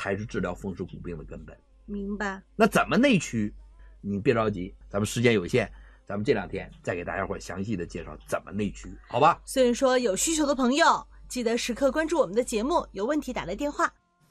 才是治疗风湿骨病的根本。 明白。 那怎么内驱？你别着急，咱们时间有限，咱们这2天再给大家伙详细的介绍怎么内驱，好吧？ 所以说有需求的朋友记得时刻关注我们的节目，有问题打来电话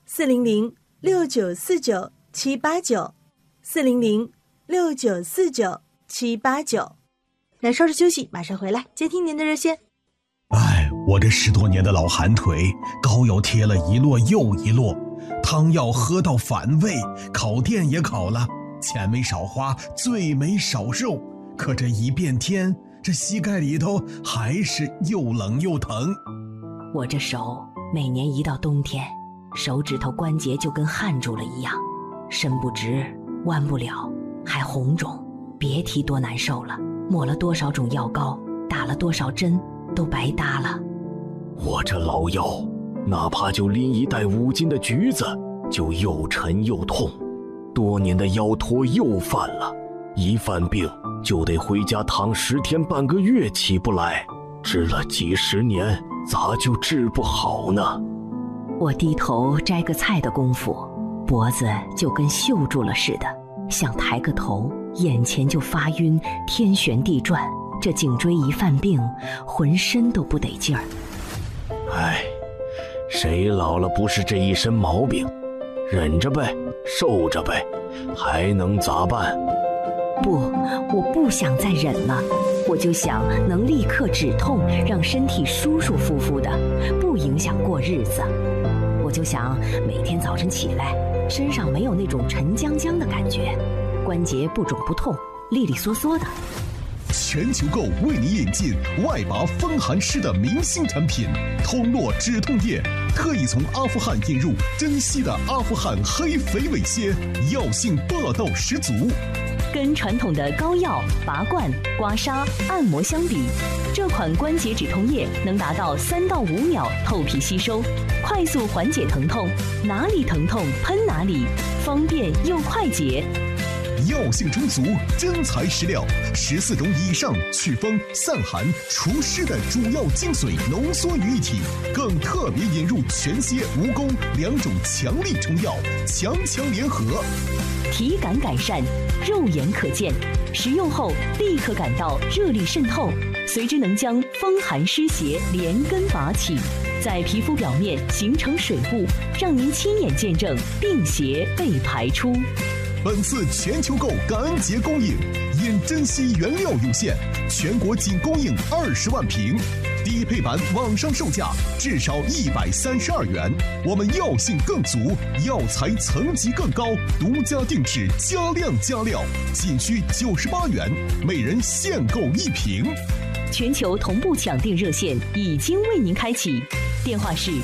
400-6949-789，400-6949-789。来稍事休息，马上回来接听您的热线。 哎，我这10多年的老寒腿，膏药贴了一摞又一摞，汤药喝到反胃，烤店也烤了，钱没少花，罪没少受，可这一变天，这膝盖里头还是又冷又疼。 我这手每年一到冬天，手指头关节就跟焊住了一样，伸不直，弯不了，还红肿，别提多难受了。抹了多少种药膏，打了多少针，都白搭了。 我这老腰，哪怕就拎一袋5斤的橘子，就又沉又痛。多年的腰托又犯了，一犯病就得回家躺10天半个月起不来，治了几10年，咋就治不好呢？ 我低头摘个菜的功夫，脖子就跟锈住了似的，想抬个头，眼前就发晕，天旋地转。这颈椎一犯病，浑身都不得劲儿。 哎，谁老了不是这一身毛病？忍着呗，受着呗，还能咋办？ 不，我不想再忍了，我就想能立刻止痛，让身体舒舒服服的，不影响过日子。我就想每天早晨起来，身上没有那种沉江江的感觉，关节不肿不痛，利利索索的。 全球购为你引进外拔风寒湿的明星产品通络止痛液，特意从阿富汗引入珍稀的阿富汗黑肥尾蝎，药性霸道十足。 跟传统的膏药、拔罐、刮痧、按摩相比，这款关节止痛液能达到3到5秒透皮吸收，快速缓解疼痛，哪里疼痛喷哪里，方便又快捷。 药性充足，真材实料，14种以上祛风散寒除湿的主要精髓浓缩于一体，更特别引入全蝎、蜈蚣2种强力中药，强联合， 体感改善，肉眼可见，食用后立刻感到热力渗透，随之能将风寒湿邪连根拔起，在皮肤表面形成水雾，让您亲眼见证病邪被排出。 本次全球购感恩节供应，因珍稀原料有限，全国仅供应20万瓶，低配版网上售价至少132元。我们药性更足，药材层级更高，独家定制，加量加料，仅需98元，每人限购1瓶。 全球同步抢订热线已经为您开启，电话是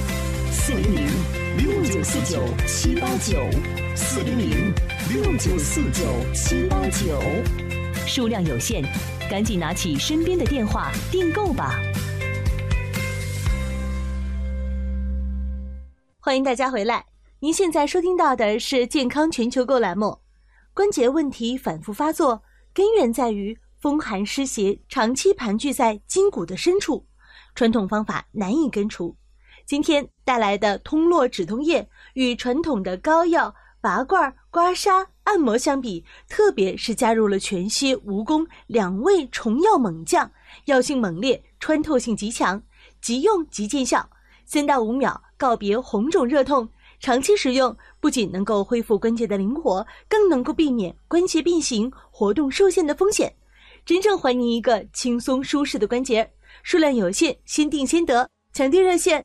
400-6949-789，400-6949-789，数量有限，赶紧拿起身边的电话订购吧。 欢迎大家回来，您现在收听到的是健康全球购栏目。关节问题反复发作，根源在于风寒湿邪长期盘踞在筋骨的深处，传统方法难以根除。今天带来的通络止痛液与传统的膏药、拔罐、刮痧、按摩相比，特别是加入了全蝎、蜈蚣2味虫药猛将，药性猛烈，穿透性极强，即用即见效，3到5秒告别红肿热痛。长期使用不仅能够恢复关节的灵活，更能够避免关节变形、活动受限的风险，真正还你一个轻松舒适的关节。数量有限，先订先得，抢订热线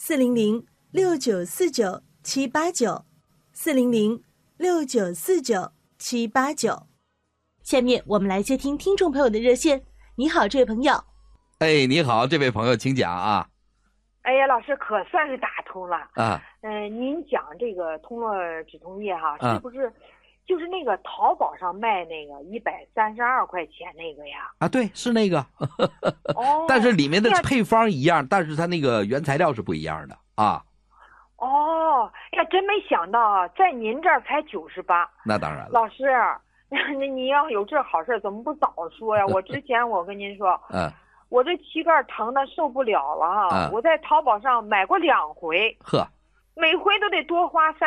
400-6949-789，400-6949-789。下面我们来接听听众朋友的热线。你好，这位朋友。 哎，你好，这位朋友，请讲啊。 哎呀，老师可算是打通了啊。 您讲这个通络止痛液哈，是不是就是那个淘宝上卖那个132块钱那个呀？ 啊，对，是那个。 哦。 但是里面的配方一样，但是它那个原材料是不一样的啊。 哦，呀，真没想到啊，在您这儿才98。 那当然了。 老师，你要有这好事，怎么不早说呀？我之前我跟您说，我这膝盖疼的受不了了，我在淘宝上买过2回， 呵， 每回都得多花